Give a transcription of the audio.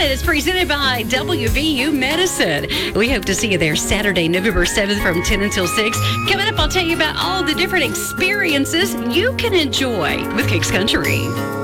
Summit is presented by WVU Medicine. We hope to see you there Saturday, November 7th from 10 until 6. Coming up, I'll tell you about all the different experiences you can enjoy with Kicks Country.